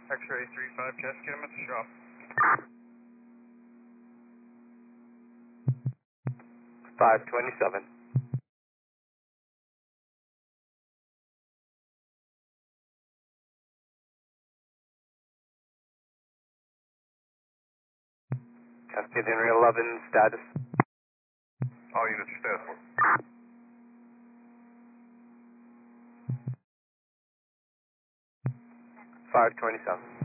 X-ray 35 Cascade, I'm at the shop. 527. Cascade Henry 11, status. All units are status. 527.